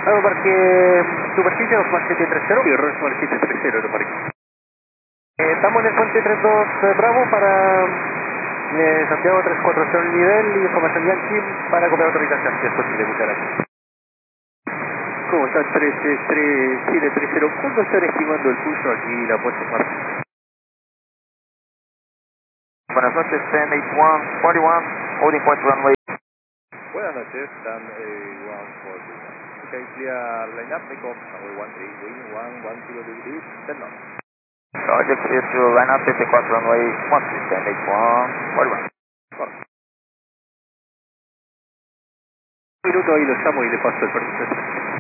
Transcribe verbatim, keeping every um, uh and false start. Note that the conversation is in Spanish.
Aeroparque Superficie dos más siete tres cero. Sí, Rosmar siete tres cero, Aeroparque. Eh, estamos en el puente treinta y dos eh, Bravo para eh, Santiago trescientos cuarenta el nivel y información Yankee para copiar autorización, si es posible. Muchas gracias. ¿Cómo están? tres tres siete tres cero. ¿Cuándo están estimando el pulso aquí la puesta en marcha? Buenas noches, ten eight one cuarenta y uno, holding point runway. Buenas noches, Dan one forty one. Okay, clear line up, take off, runway one three, wind one one zero degrees, ten knots. Roger, clear to line up, treinta y cuatro runway one three, ten eight one cuarenta y uno. Correcto. Un minuto, ahí lo llamo y le paso el permiso.